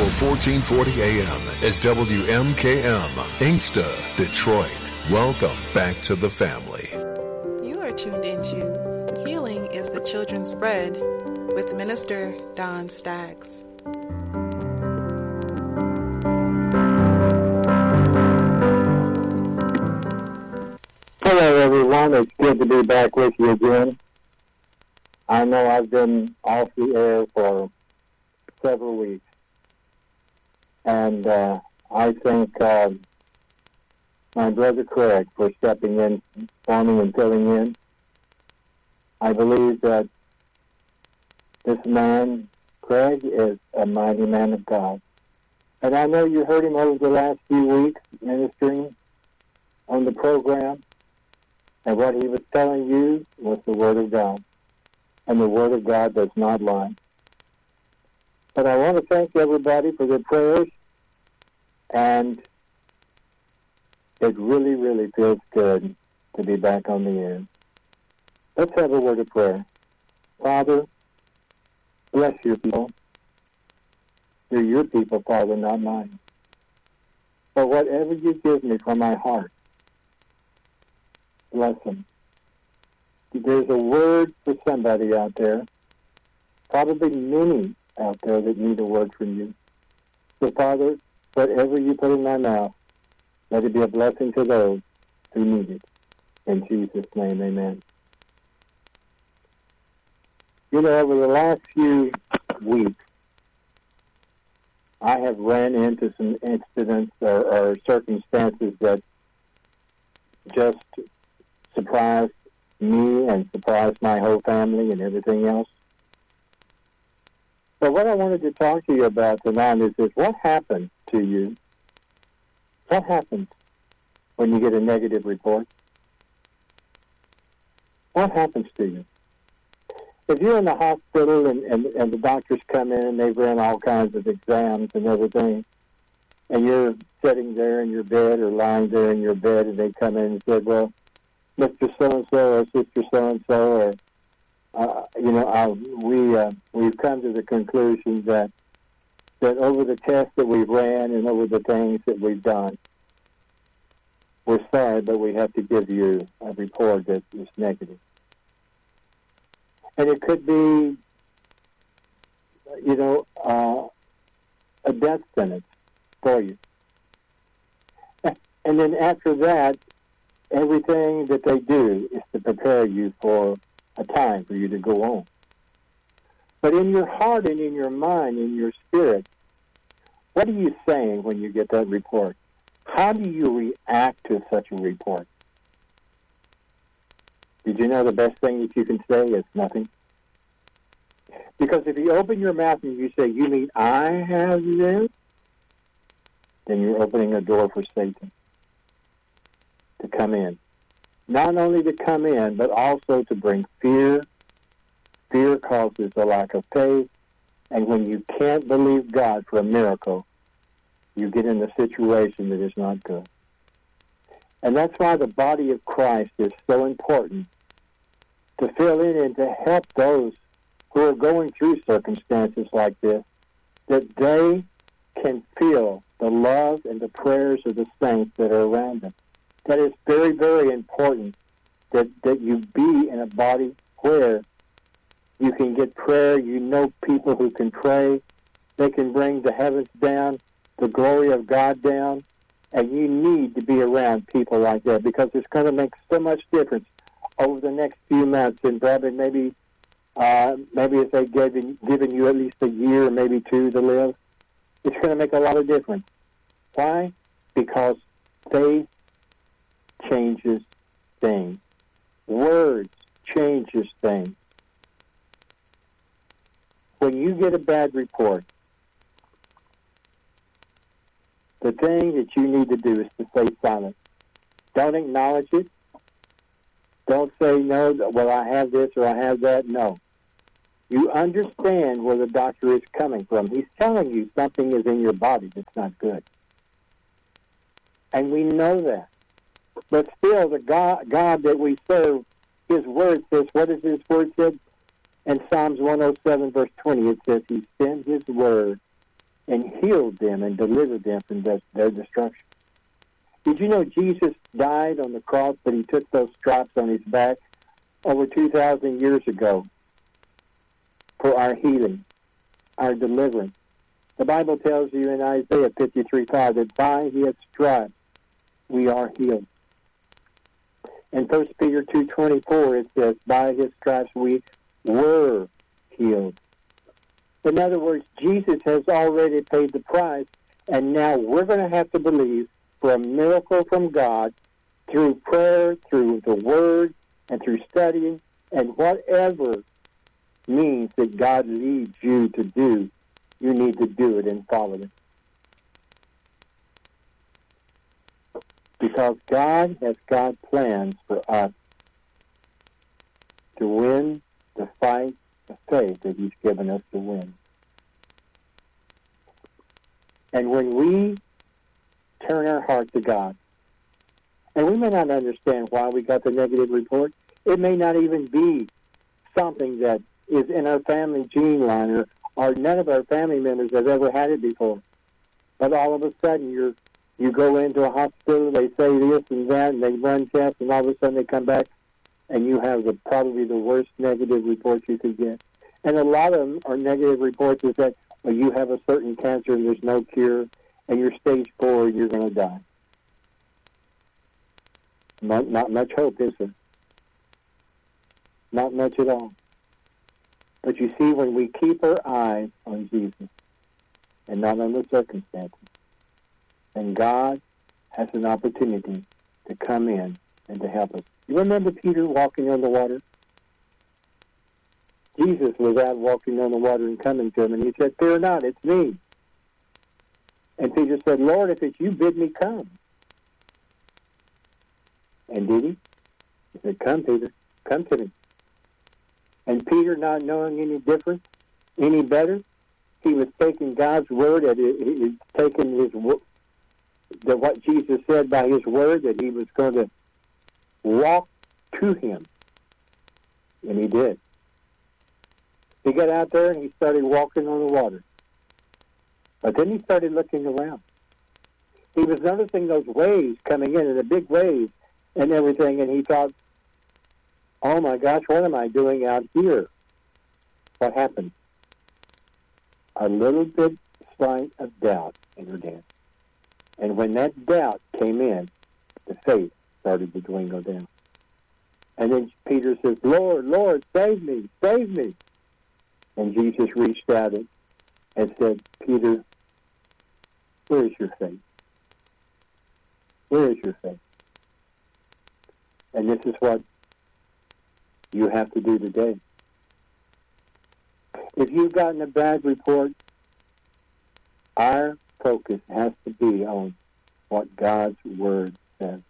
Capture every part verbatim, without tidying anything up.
Gospel fourteen forty A M is W M K M, Inkster, Detroit. Welcome back to the family. You are tuned into Healing is the Children's Bread with Minister Don Staggs. Hello, everyone. It's good to be back with you again. I know I've been off the air for several weeks, and uh, I thank uh, my brother Craig for stepping in for me and filling in. I believe that this man, Craig, is a mighty man of God. And I know you heard him over the last few weeks ministering on the program, and what he was telling you was the Word of God. And the Word of God does not lie. But I want to thank everybody for their prayers, and it really, really feels good to be back on the air. Let's have a word of prayer. Father, bless your people. They're your people, Father, not mine. But whatever you give me from my heart, bless them. There's a word for somebody out there, probably many out there that need a word from you. So, Father, whatever you put in my mouth, let it be a blessing to those who need it. In Jesus' name, amen. You know, over the last few weeks, I have ran into some incidents or, or circumstances that just surprised me and surprised my whole family and everything else. So what I wanted to talk to you about tonight is this: what happens to you? What happens when you get a negative report? What happens to you? If you're in the hospital and, and, and the doctors come in and they've run all kinds of exams and everything, and you're sitting there in your bed or lying there in your bed, and they come in and say, well, Mister So-and-so or Sister So-and-so, or, uh, you know, uh, we, uh, we've come to the conclusion that that over the tests that we've ran and over the things that we've done, we're sorry, but we have to give you a report that is negative. And it could be, you know, uh, a death sentence for you. And then after that, everything that they do is to prepare you for a time for you to go on. But in your heart and in your mind, in your spirit, what are you saying when you get that report? How do you react to such a report? Did you know the best thing that you can say is nothing? Because if you open your mouth and you say, you mean I have this? Then you're opening a door for Satan to come in. Not only to come in, but also to bring fear. Fear causes a lack of faith. And when you can't believe God for a miracle, you get in a situation that is not good. And that's why the body of Christ is so important, to fill in and to help those who are going through circumstances like this, that they can feel the love and the prayers of the saints that are around them. That is very, very important that, that you be in a body where you can get prayer. You know people who can pray. They can bring the heavens down, the glory of God down, and you need to be around people like that, because it's going to make so much difference over the next few months, and probably maybe uh, maybe if they've given, given you at least a year, maybe two to live, it's going to make a lot of difference. Why? Because faith changes things. Words changes things. When you get a bad report, the thing that you need to do is to stay silent. Don't acknowledge it. Don't say, no, well, I have this or I have that. No. You understand where the doctor is coming from. He's telling you something is in your body that's not good. And we know that. But still, the God, God that we serve, His Word says, what does His Word say? In Psalms one oh seven, verse twenty, it says, He sent His Word and healed them and delivered them from their, their destruction. Did you know Jesus died on the cross, but he took those stripes on his back over two thousand years ago for our healing, our deliverance? The Bible tells you in Isaiah fifty-three five that by his stripes we are healed. In First Peter two twenty-four it says, by his stripes we were healed. In other words, Jesus has already paid the price, and now we're going to have to believe for a miracle from God through prayer, through the Word, and through studying, and whatever means that God leads you to do, you need to do it and follow it. Because God has got plans for us to win the fight, the faith that he's given us to win. And when we turn our heart to God, and we may not understand why we got the negative report, it may not even be something that is in our family gene line, or, or none of our family members have ever had it before. But all of a sudden, you're, you go into a hospital, they say this and that, and they run tests, and all of a sudden they come back, and you have the, probably the worst negative report you could get. And a lot of them are negative reports is that, well, you have a certain cancer and there's no cure, and you're stage four, and you're going to die. Not, not much hope, is there? Not much at all. But you see, when we keep our eyes on Jesus and not on the circumstances, then God has an opportunity to come in and to help us. You remember Peter walking on the water? Jesus was out walking on the water and coming to him, and he said, fear not, it's me. And Peter said, Lord, if it's you, bid me come. And did he? He said, come, Peter, come to me. And Peter, not knowing any different, any better, he was taking God's word, and he was taking his the what Jesus said by his word, that he was going to walk to him. And he did. He got out there and he started walking on the water. But then he started looking around. He was noticing those waves coming in, and the big waves and everything, and he thought, oh my gosh, what am I doing out here? What happened? A little bit slight of doubt entered in. And when that doubt came in, the faith started to dwindle down. And then Peter says, Lord, Lord, save me, save me. And Jesus reached out and said, Peter, where is your faith? Where is your faith? And this is what you have to do today. If you've gotten a bad report, our focus has to be on what God's Word says.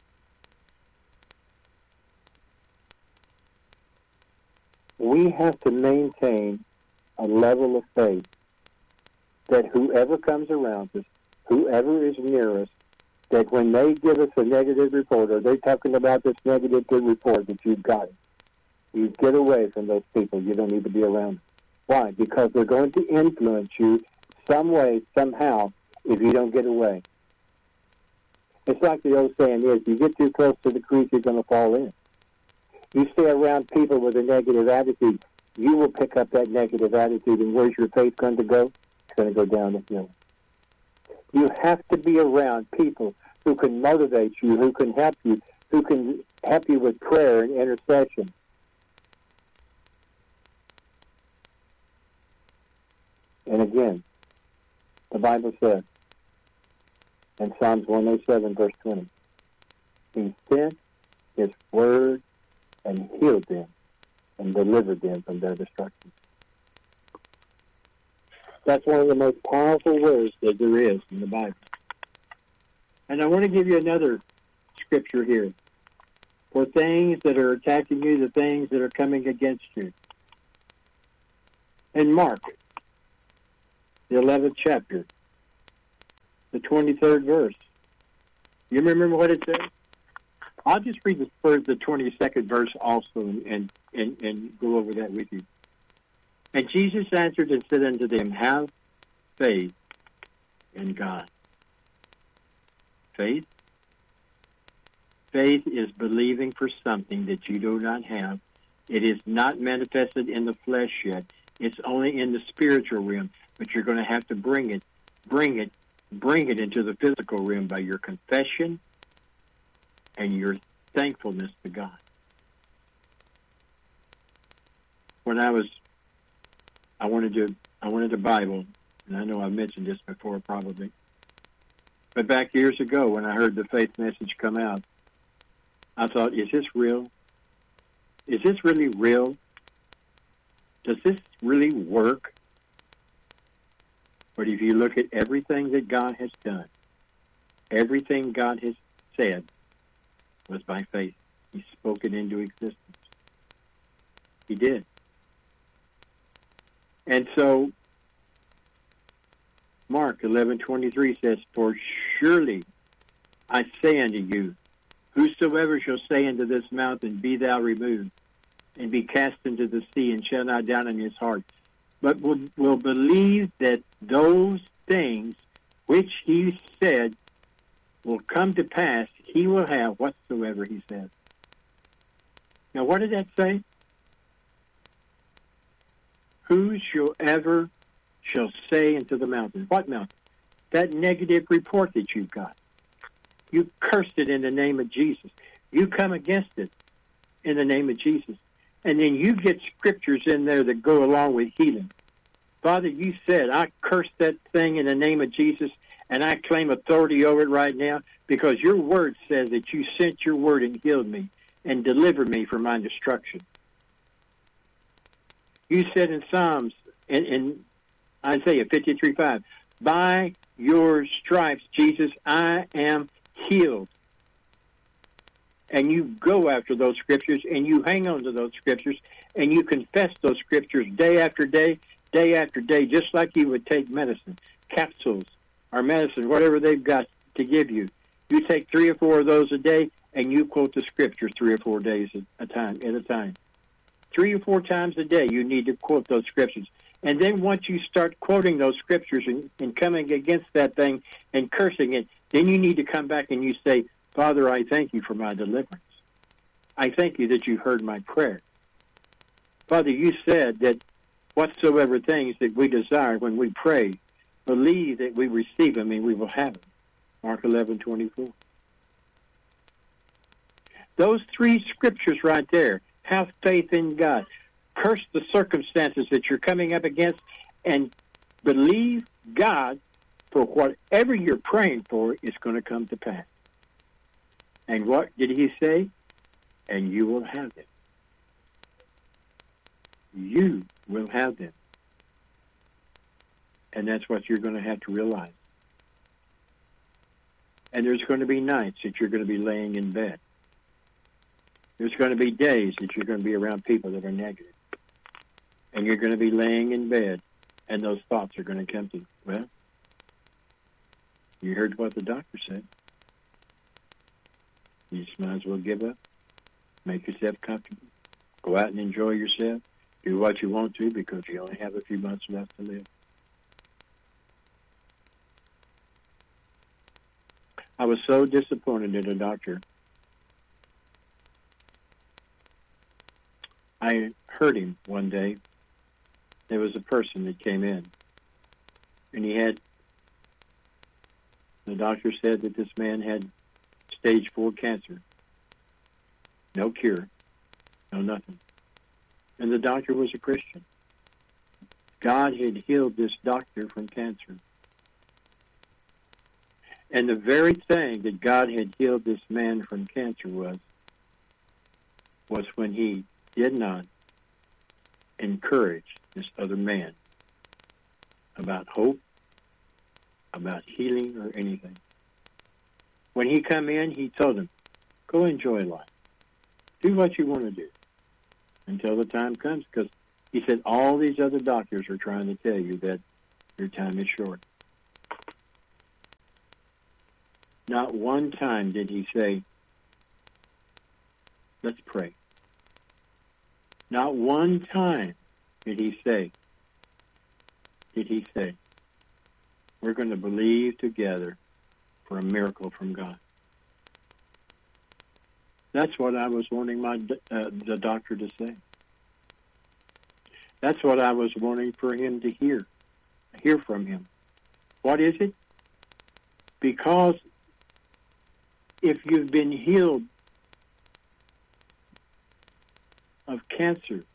We have to maintain a level of faith that whoever comes around us, whoever is near us, that when they give us a negative report, or they're talking about this negative report that you've got, you get away from those people. You don't need to be around them. Why? Because they're going to influence you some way, somehow, if you don't get away. It's like the old saying is, you get too close to the creek, you're going to fall in. You stay around people with a negative attitude, you will pick up that negative attitude, and where's your faith going to go? It's going to go down the hill. You have to be around people who can motivate you, who can help you, who can help you with prayer and intercession. And again, the Bible says in Psalms one oh seven, verse twenty, He sent His word and healed them and delivered them from their destruction. That's one of the most powerful words that there is in the Bible. And I want to give you another scripture here. For things that are attacking you, the things that are coming against you. In Mark, the eleventh chapter, the twenty-third verse. You remember what it says? I'll just read the first, the twenty-second verse also, and, and, and go over that with you. And Jesus answered and said unto them, have faith in God. Faith? Faith is believing for something that you do not have. It is not manifested in the flesh yet. It's only in the spiritual realm, but you're going to have to bring it, bring it, bring it into the physical realm by your confession and your thankfulness to God. When I was, I wanted to, I wanted a Bible, and I know I've mentioned this before probably, but back years ago when I heard the faith message come out, I thought, is this real? Is this really real? Does this really work? But if you look at everything that God has done, everything God has said was by faith. He spoke it into existence. He did. And so, Mark eleven twenty-three says, for surely I say unto you, whosoever shall say unto this mountain, be thou removed, and be cast into the sea, and shall not doubt in his heart, but will, will believe that those things which he said will come to pass, he will have whatsoever he says. Now, what did that say? Whosoever shall say unto the mountain. What mountain? That negative report that you've got. You cursed it in the name of Jesus. You come against it in the name of Jesus. And then you get scriptures in there that go along with healing. Father, you said, I curse that thing in the name of Jesus, and I claim authority over it right now because your word says that you sent your word and healed me and delivered me from my destruction. You said in Psalms, in, in Isaiah fifty-three five, by your stripes, Jesus, I am healed. And you go after those scriptures, and you hang on to those scriptures, and you confess those scriptures day after day, day after day, just like you would take medicine, capsules, or medicine, whatever they've got to give you. You take three or four of those a day, and you quote the scriptures three or four days at a time. At a time. Three or four times a day, you need to quote those scriptures. And then once you start quoting those scriptures and, and coming against that thing and cursing it, then you need to come back and you say, Father, I thank you for my deliverance. I thank you that you heard my prayer. Father, you said that whatsoever things that we desire when we pray, believe that we receive them and we will have them. Mark eleven twenty-four. Those three scriptures right there, have faith in God. Curse the circumstances that you're coming up against and believe God for whatever you're praying for is going to come to pass. And what did he say? And you will have them. You will have them. And that's what you're going to have to realize. And there's going to be nights that you're going to be laying in bed. There's going to be days that you're going to be around people that are negative. And you're going to be laying in bed, and those thoughts are going to come to you. Well, you heard what the doctor said. You just might as well give up. Make yourself comfortable. Go out and enjoy yourself. Do what you want to because you only have a few months left to live. I was so disappointed in a doctor. I heard him one day. There was a person that came in, and he had, the doctor said that this man had stage four cancer. No cure, no nothing. And the doctor was a Christian. God had healed this doctor from cancer. And the very thing that God had healed this man from cancer was, was when he did not encourage this other man about hope, about healing, or anything. When he come in, he told him, go enjoy life. Do what you want to do until the time comes, because he said all these other doctors are trying to tell you that your time is short. Not one time did he say, let's pray. Not one time did he say, did he say, We're going to believe together for a miracle from God. That's what I was wanting my uh, the doctor to say. That's what I was wanting for him to hear, hear from him. What is it? Because if you've been healed of cancer,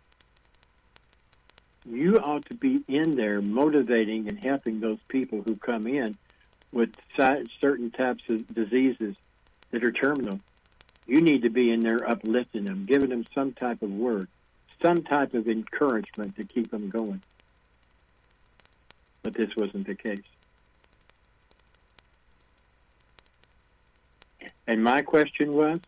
you ought to be in there motivating and helping those people who come in with certain types of diseases that are terminal. You need to be in there uplifting them, giving them some type of word, some type of encouragement to keep them going. But this wasn't the case. And my question was,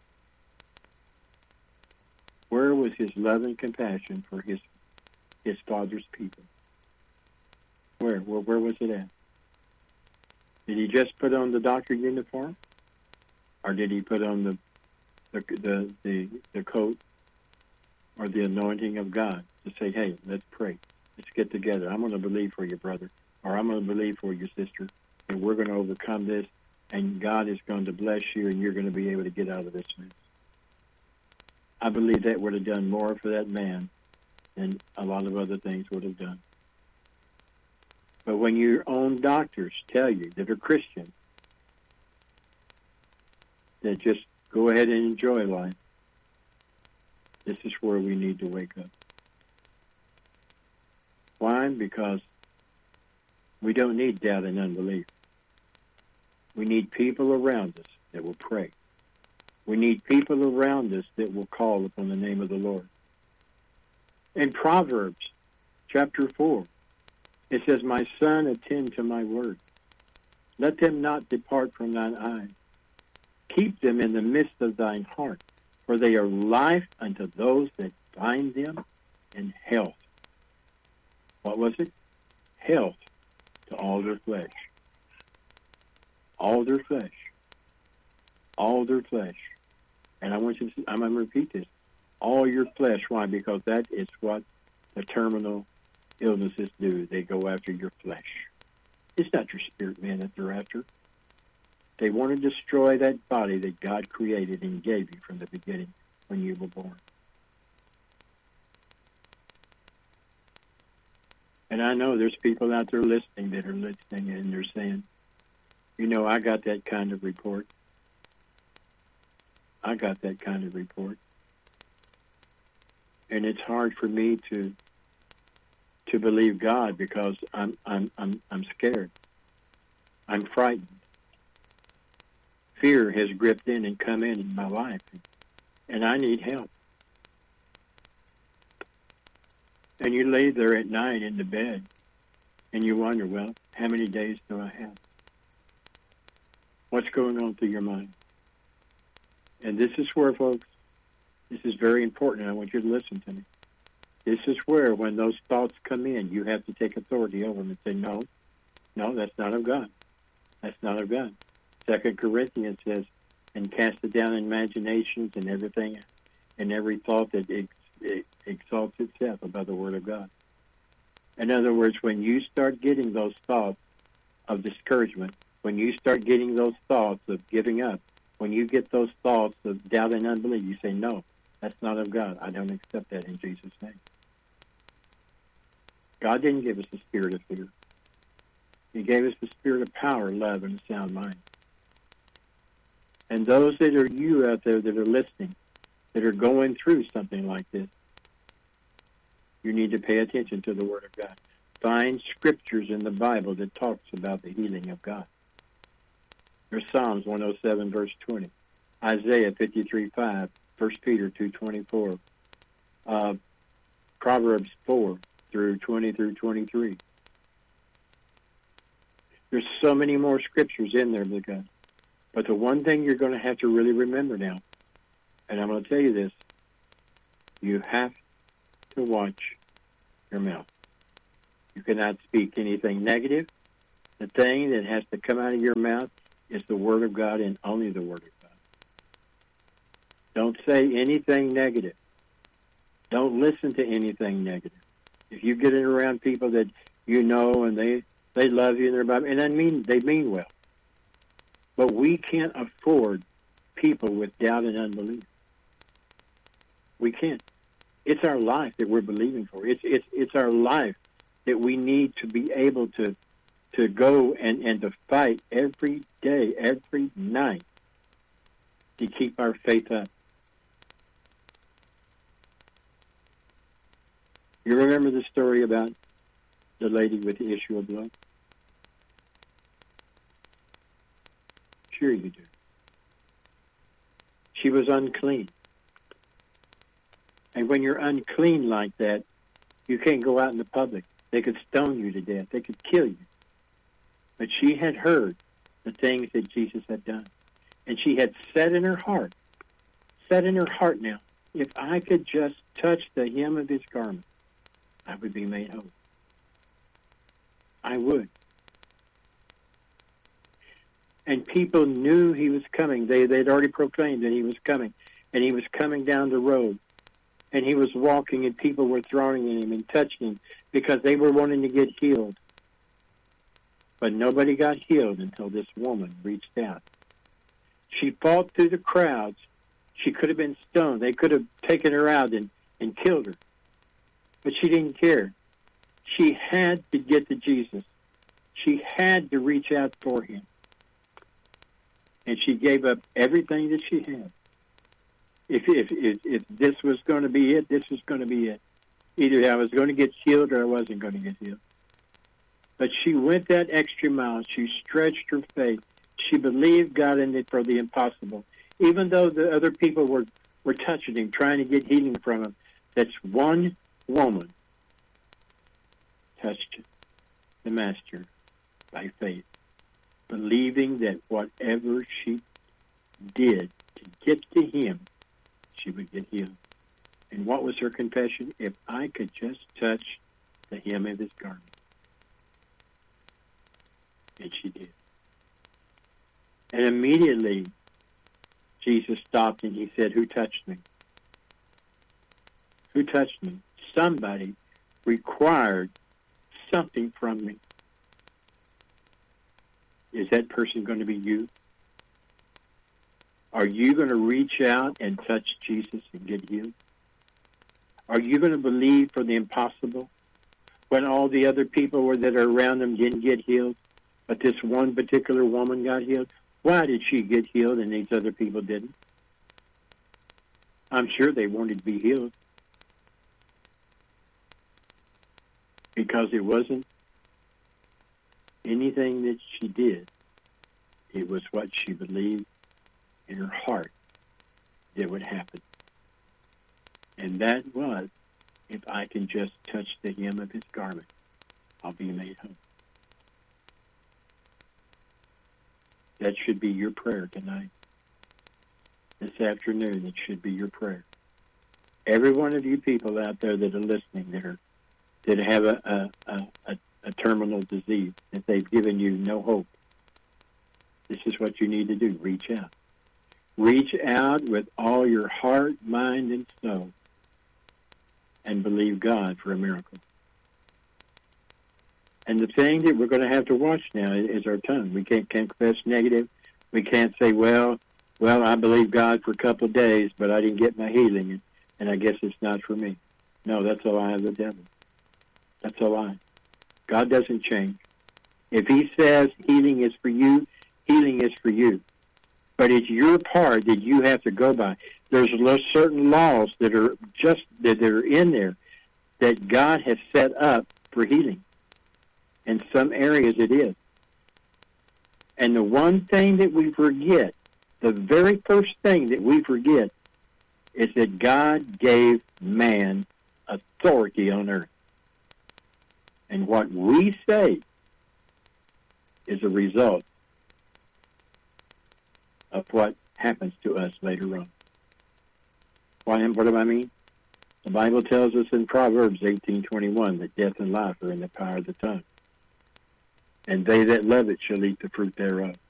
where was his love and compassion for his his father's people? Where? Where, where was it at? Did he just put on the doctor uniform? Or did he put on the the the, the, the coat or the anointing of God to say, hey, let's pray. Let's get together. I'm going to believe for you, brother. Or I'm going to believe for you, sister. And we're going to overcome this. And God is going to bless you, and you're going to be able to get out of this mess. I believe that would have done more for that man than a lot of other things would have done. But when your own doctors tell you that are Christian, that just go ahead and enjoy life, this is where we need to wake up. Why? Because we don't need doubt and unbelief. We need people around us that will pray. We need people around us that will call upon the name of the Lord. In Proverbs chapter four, it says, my son, attend to my word. Let them not depart from thine eyes. Keep them in the midst of thine heart, for they are life unto those that find them, and health. What was it? Health to all their flesh. All their flesh. All their flesh. And I want you to, I'm going to repeat this. All your flesh. Why? Because that is what the terminal illnesses do. They go after your flesh. It's not your spirit, man, that they're after. They want to destroy that body that God created and gave you from the beginning when you were born. And I know there's people out there listening that are listening and they're saying, you know, I got that kind of report. I got that kind of report. And it's hard for me to to believe God because I'm I'm I'm I'm scared. I'm frightened. Fear has gripped in and come in in my life, and I need help. And you lay there at night in the bed, and you wonder, well, how many days do I have? What's going on through your mind? And this is where, folks, this is very important. I want you to listen to me. This is where, when those thoughts come in, you have to take authority over them and say, no, no, that's not of God. That's not of God. Second Corinthians says, and cast it down in imaginations and everything, and every thought that ex- it exalts itself above the Word of God. In other words, when you start getting those thoughts of discouragement, when you start getting those thoughts of giving up, when you get those thoughts of doubt and unbelief, you say, no, that's not of God. I don't accept that in Jesus' name. God didn't give us a spirit of fear. He gave us the spirit of power, love, and a sound mind. And those that are you out there that are listening, that are going through something like this, you need to pay attention to the Word of God. Find scriptures in the Bible that talks about the healing of God. There's Psalms one oh seven, verse twenty. Isaiah fifty-three, five. First Peter two twenty-four. Uh, Proverbs four through twenty through twenty-three. There's so many more scriptures in there, because, but the one thing you're going to have to really remember now, and I'm going to tell you this, you have to watch your mouth. You cannot speak anything negative. The thing that has to come out of your mouth is the Word of God and only the Word of God. Don't say anything negative. Don't listen to anything negative. If you get it around people that you know and they, They love you and they're about, and I mean, they mean well. But we can't afford people with doubt and unbelief. We can't. It's our life that we're believing for. It's it's it's our life that we need to be able to to go and, and to fight every day, every night, to keep our faith up. You remember the story about the lady with the issue of blood? Sure you do. She was unclean. And when you're unclean like that, you can't go out in the public. They could stone you to death. They could kill you. But she had heard the things that Jesus had done. And she had said in her heart, said in her heart now, if I could just touch the hem of his garment, I would be made whole. I would. And people knew he was coming. They, they'd already proclaimed that he was coming. And he was coming down the road. And he was walking, and people were throwing at him and touching him because they were wanting to get healed. But nobody got healed until this woman reached out. She fought through the crowds. She could have been stoned. They could have taken her out and, and killed her. But she didn't care. She had to get to Jesus. She had to reach out for him. And she gave up everything that she had. If, if, if, if this was going to be it, this was going to be it. Either I was going to get healed or I wasn't going to get healed. But she went that extra mile. She stretched her faith. She believed God in it for the impossible. Even though the other people were, were touching him, trying to get healing from him, that's one woman touched the Master by faith, believing that whatever she did to get to him, she would get healed. And what was her confession? If I could just touch the hem of his garment. And she did. And immediately, Jesus stopped and he said, who touched me? Who touched me? Somebody required something from me. Is that person going to be you? Are you going to reach out and touch Jesus and get healed? Are you going to believe for the impossible when all the other people were that are around them didn't get healed, but this one particular woman got healed? Why did she get healed and these other people didn't? I'm sure they wanted to be healed. Because it wasn't anything that she did. It was what she believed in her heart that would happen. And that was, if I can just touch the hem of his garment, I'll be made whole. That should be your prayer tonight. This afternoon, it should be your prayer. Every one of you people out there that are listening, that are that have a, a, a, a terminal disease, that they've given you no hope, this is what you need to do. Reach out. Reach out with all your heart, mind, and soul, and believe God for a miracle. And the thing that we're going to have to watch now is our tongue. We can't, can't confess negative. We can't say, well, well, I believe God for a couple of days, but I didn't get my healing, and, and I guess it's not for me. No, that's a lie of the devil. That's a lie. God doesn't change. If he says healing is for you, healing is for you. But it's your part that you have to go by. There's certain laws that are just that are in there that God has set up for healing. In some areas it is. And the one thing that we forget, the very first thing that we forget, is that God gave man authority on earth. And what we say is a result of what happens to us later on. What, what do I mean? The Bible tells us in Proverbs eighteen twenty-one that death and life are in the power of the tongue. And they that love it shall eat the fruit thereof.